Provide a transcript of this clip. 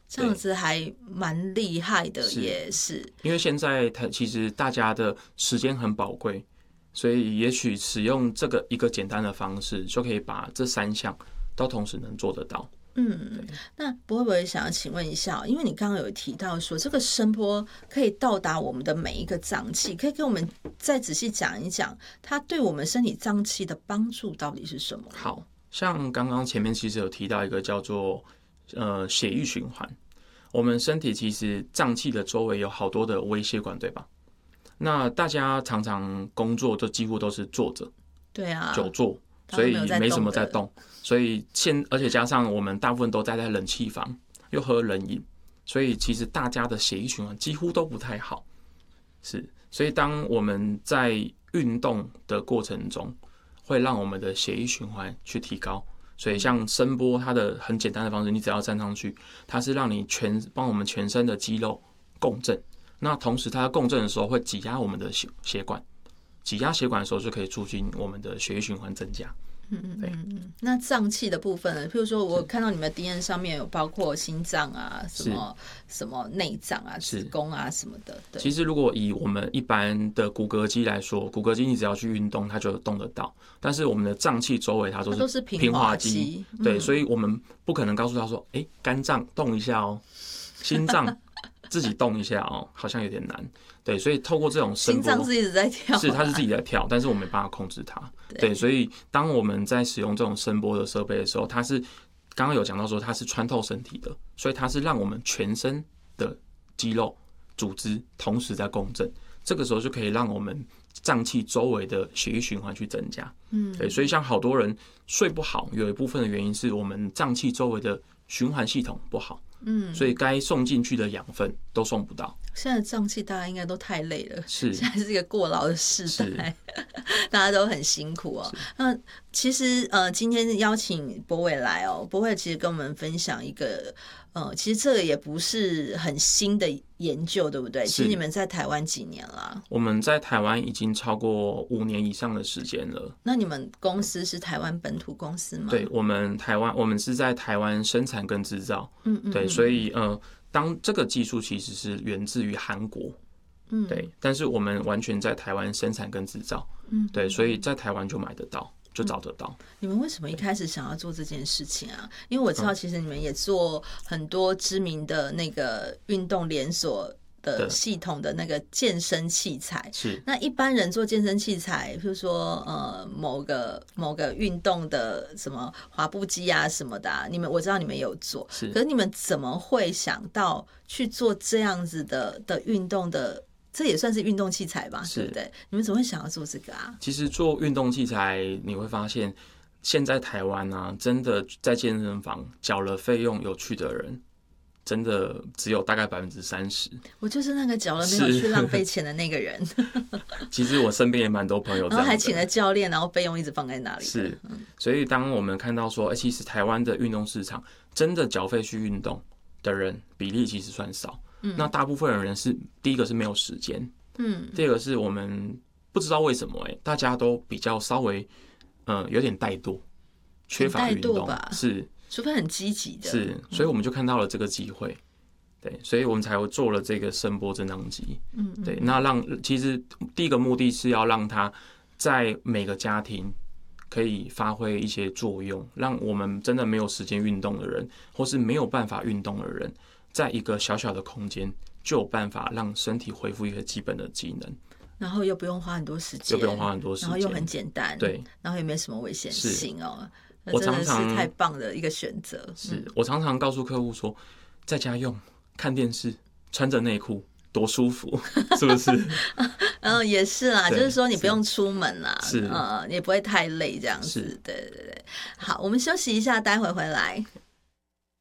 这样子还蛮厉害的，也是。 因为现在其实大家的时间很宝贵，所以也许使用这个一个简单的方式，就可以把这3项都同时能做得到。 那不会想要请问一下，因为你刚刚有提到说这个声波可以到达我们的每一个脏器，可以给我们再仔细讲一讲，它对我们身体脏器的帮助到底是什么？ 好像刚刚前面其实有提到一个叫做血液循环。我们身体其实脏器的周围有好多的微血管，对吧？那大家常常工作都几乎都是坐着， 对啊， 久坐，所以没什么在动。所以而且加上我们大部分都待在冷气房，又喝冷饮，所以其实大家的血液循环几乎都不太好。所以当我们在运动的过程中，会让我们的血液循环去提高。所以像声波，它的很简单的方式，你只要站上去，它是让你帮我们全身的肌肉共振。那同时它在共振的时候会挤压我们的血管，挤压血管的时候就可以促进我们的血液循环增加。 那脏器的部分呢？譬如说我看到你们的 DNA 上面有包括心脏啊，什么内脏啊、子宫啊什么的。对， 其实如果以我们一般的骨骼肌来说，骨骼肌你只要去运动，它就动得到。但是我们的脏器周围它都是平滑肌，对，所以我们不可能告诉他说，肝脏动一下哦，心脏自己动一下哦，好像有点难。对，所以透过这种声波， 心脏是一直在跳， 它是自己在跳，但是我没办法控制它。对，所以当我们在使用这种声波的设备的时候，它是刚刚有讲到说它是穿透身体的，所以它是让我们全身的肌肉组织同时在共振，这个时候就可以让我们脏器周围的血液循环去增加。对，所以像好多人睡不好，有一部分的原因是我们脏器周围的循环系统不好。所以该送进去的养分都送不到。 现在脏器大家应该都太累了， 现在是一个过劳的时代，大家都很辛苦哦。那其实今天邀请柏伟来哦，柏伟其实跟我们分享一个其实这个也不是很新的研究，对不对？其实你们在台湾几年了？ 我们在台湾已经超过5年以上的时间了。 那你们公司是台湾本土公司吗？ 对，我们是在台湾生产跟制造。对，所以当这个技术其实是源自于韩国。对，但是我们完全在台湾生产跟制造。对，所以在台湾就买得到。就找得到。 你们为什么一开始想要做这件事情啊？因为我知道其实你们也做很多知名的那个运动连锁的系统的那个健身器材。 是。 那一般人做健身器材，比如说某个运动的什么滑步机啊什么的啊，我知道你们有做。 是。 可是你们怎么会想到去做这样子的运动的？这也算是运动器材吧，对不对？你们怎么会想要做这个啊？ 其实做运动器材，你会发现，现在台湾啊，真的在健身房缴了费用有去的人，真的只有大概30%。 我就是那个缴了没有去浪费钱的那个人。 其实我身边也蛮多朋友这样， 然后还请了教练，然后费用一直放在那里。 是，所以当我们看到说，其实台湾的运动市场真的缴费去运动的人比例其实算少。那大部分的人是第一个是没有时间，第二个是我们不知道为什么大家都比较稍微有点怠惰，缺乏运动吧，是， 除非很积极的， 是，所以我们就看到了这个机会，对，所以我们才会做了这个声波震荡机，对，那其实第一个目的是要让它在每个家庭可以发挥一些作用，让我们真的没有时间运动的人，或是没有办法运动的人，在一个小小的空间就有办法让身体恢复一个基本的机能， 然后又不用花很多时间，然后又很简单， 对， 然后也没什么危险性哦。 我常常真的是太棒的一个选择。 是我常常告诉客户说，在家用看电视，穿着内裤多舒服，是不是？ 也是啦，就是说你不用出门啦， 是也不会太累这样子。对对对，好，我们休息一下，待会回来。